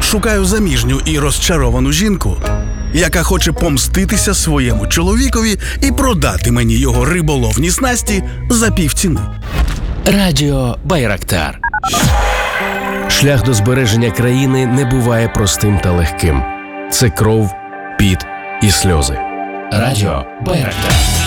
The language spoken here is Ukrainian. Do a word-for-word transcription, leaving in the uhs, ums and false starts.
Шукаю заміжню і розчаровану жінку, яка хоче помститися своєму чоловікові і продати мені його риболовні снасті за півціни. Радіо Байрактар. Шлях до збереження країни не буває простим та легким. Це кров, піт і сльози. Радіо Байрактар.